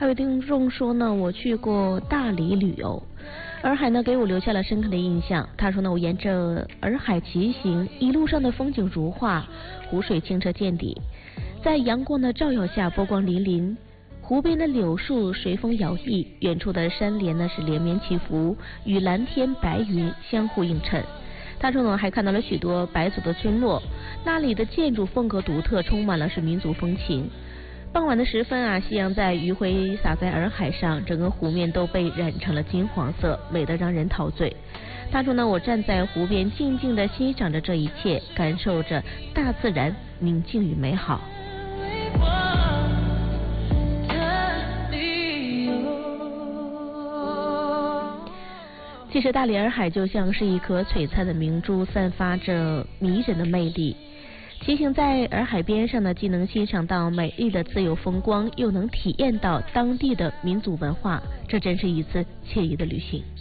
还有听众说呢，我去过大理旅游，洱海呢给我留下了深刻的印象。他说呢，我沿着洱海骑行，一路上的风景如画，湖水清澈见底，在阳光的照耀下波光粼粼。湖边的柳树随风摇曳，远处的山连呢是连绵起伏，与蓝天白云相互映衬。他说呢，还看到了许多白族的村落，那里的建筑风格独特，充满了是民族风情。傍晚的时分啊，夕阳在余晖洒在洱海上，整个湖面都被染成了金黄色，美得让人陶醉。他说呢，我站在湖边静静地欣赏着这一切，感受着大自然宁静与美好。其实大理洱海就像是一颗璀璨的明珠，散发着迷人的魅力。骑行在洱海边上呢，既能欣赏到美丽的自由风光，又能体验到当地的民族文化，这真是一次惬意的旅行。